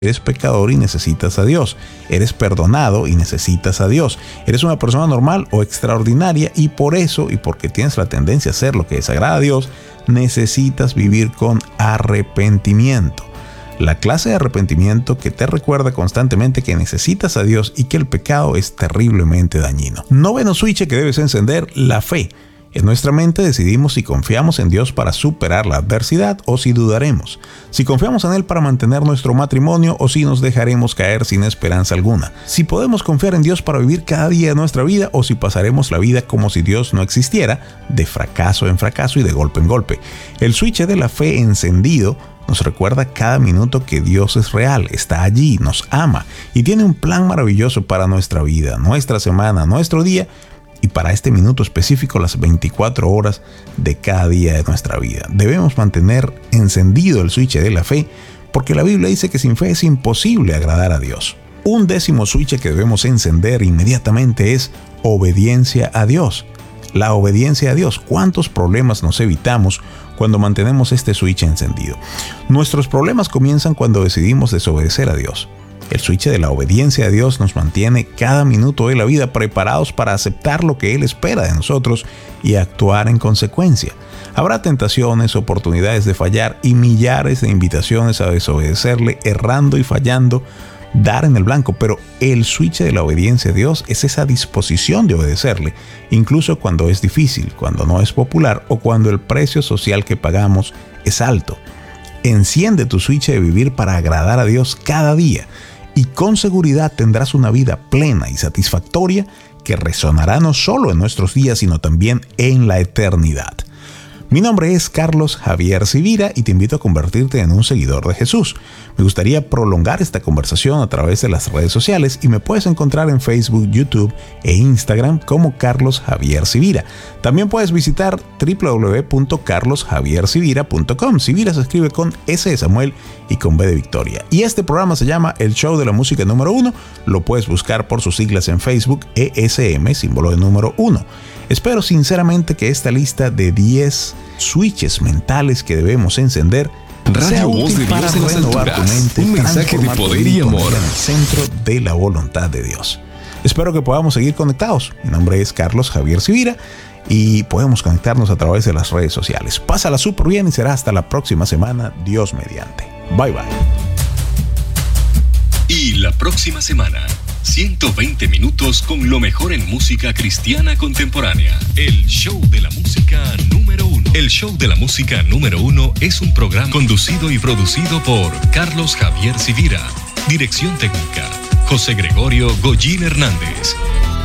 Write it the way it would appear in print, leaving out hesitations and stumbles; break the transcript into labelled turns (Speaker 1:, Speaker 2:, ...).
Speaker 1: Eres pecador y necesitas a Dios. Eres perdonado y necesitas a Dios. Eres una persona normal o extraordinaria y por eso, y porque tienes la tendencia a hacer lo que desagrada a Dios, necesitas vivir con arrepentimiento. La clase de arrepentimiento que te recuerda constantemente que necesitas a Dios y que el pecado es terriblemente dañino. Noveno switch que debes encender: la fe. En nuestra mente decidimos si confiamos en Dios para superar la adversidad o si dudaremos, si confiamos en Él para mantener nuestro matrimonio o si nos dejaremos caer sin esperanza alguna, si podemos confiar en Dios para vivir cada día de nuestra vida o si pasaremos la vida como si Dios no existiera, de fracaso en fracaso y de golpe en golpe. El switch de la fe encendido nos recuerda cada minuto que Dios es real, está allí, nos ama y tiene un plan maravilloso para nuestra vida, nuestra semana, nuestro día, y para este minuto específico las 24 horas de cada día de nuestra vida. Debemos mantener encendido el switch de la fe porque la Biblia dice que sin fe es imposible agradar a Dios. Un décimo switch que debemos encender inmediatamente es obediencia a Dios. La obediencia a Dios. ¿Cuántos problemas nos evitamos cuando mantenemos este switch encendido? Nuestros problemas comienzan cuando decidimos desobedecer a Dios. El switch de la obediencia a Dios nos mantiene cada minuto de la vida preparados para aceptar lo que Él espera de nosotros y actuar en consecuencia. Habrá tentaciones, oportunidades de fallar y millares de invitaciones a desobedecerle, errando y fallando, dar en el blanco, pero el switch de la obediencia a Dios es esa disposición de obedecerle, incluso cuando es difícil, cuando no es popular o cuando el precio social que pagamos es alto. Enciende tu switch de vivir para agradar a Dios cada día. Y con seguridad tendrás una vida plena y satisfactoria que resonará no solo en nuestros días, sino también en la eternidad. Mi nombre es Carlos Javier Sivira y te invito a convertirte en un seguidor de Jesús. Me gustaría prolongar esta conversación a través de las redes sociales y me puedes encontrar en Facebook, YouTube e Instagram como Carlos Javier Sivira. También puedes visitar www.carlosjaviersivira.com. Sivira se escribe con S de Samuel y con B de Victoria. Y este programa se llama El Show de la Música número 1. Lo puedes buscar por sus siglas en Facebook, ESM, símbolo de número 1. Espero sinceramente que esta lista de 10 switches mentales que debemos encender sea útil para renovar tu mente,
Speaker 2: un mensaje de poder y amor
Speaker 1: en el centro de la voluntad de Dios. Espero que podamos seguir conectados. Mi nombre es Carlos Javier Sivira y podemos conectarnos a través de las redes sociales. Pásala súper bien y será hasta la próxima semana, Dios mediante. Bye bye.
Speaker 2: Y la próxima semana, 120 minutos con lo mejor en música cristiana contemporánea. El Show de la Música número 1. El Show de la Música número 1 es un programa conducido y producido por Carlos Javier Sivira. Dirección técnica, José Gregorio Goyín Hernández.